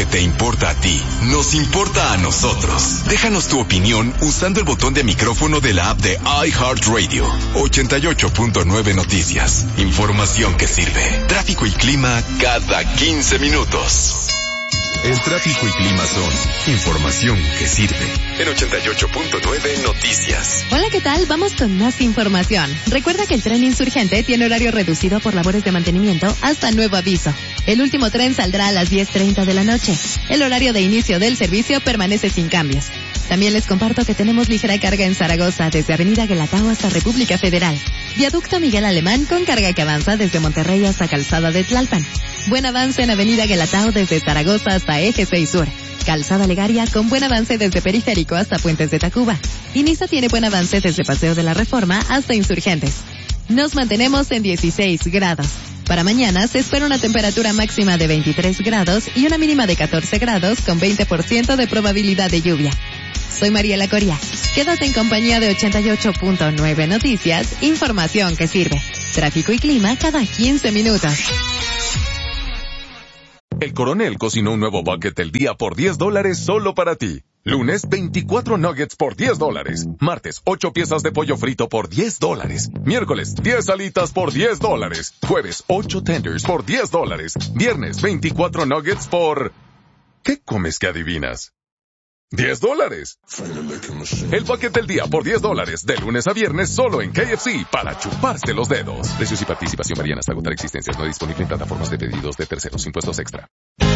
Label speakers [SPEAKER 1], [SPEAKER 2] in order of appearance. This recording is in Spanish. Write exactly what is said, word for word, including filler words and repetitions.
[SPEAKER 1] que te importa a ti, nos importa a nosotros. Déjanos tu opinión usando el botón de micrófono de la app de iHeartRadio. ochenta y ocho punto nueve Noticias. Información que sirve. Tráfico y clima cada quince minutos. El tráfico y clima son información que sirve. En ochenta y ocho punto nueve Noticias.
[SPEAKER 2] Hola, ¿qué tal? Vamos con más información. Recuerda que el tren Insurgente tiene horario reducido por labores de mantenimiento hasta nuevo aviso. El último tren saldrá a las diez treinta de la noche. El horario de inicio del servicio permanece sin cambios. También les comparto que tenemos ligera carga en Zaragoza desde Avenida Guelatao hasta República Federal. Viaducto Miguel Alemán con carga que avanza desde Monterrey hasta Calzada de Tlalpan. Buen avance en Avenida Guelatao desde Zaragoza hasta Eje seis Sur. Calzada Legaria con buen avance desde Periférico hasta Puentes de Tacuba. Y Niza tiene buen avance desde Paseo de la Reforma hasta Insurgentes. Nos mantenemos en dieciséis grados. Para mañana se espera una temperatura máxima de veintitrés grados y una mínima de catorce grados con veinte por ciento de probabilidad de lluvia. Soy Mariela Coria. Quédate en compañía de ochenta y ocho punto nueve Noticias, información que sirve. Tráfico y clima cada quince minutos.
[SPEAKER 3] El Coronel cocinó un nuevo bucket del día por diez dólares solo para ti. Lunes, veinticuatro nuggets por diez dólares. Martes, ocho piezas de pollo frito por diez dólares. Miércoles, diez alitas por diez dólares. Jueves, ocho tenders por diez dólares. Viernes, veinticuatro nuggets por... ¿Qué comes que adivinas? diez dólares. El bucket del día por diez dólares, de lunes a viernes solo en K F C, para chuparse los dedos. Precios y participación varían hasta agotar existencias. No disponible en plataformas de pedidos de terceros. Impuestos extra.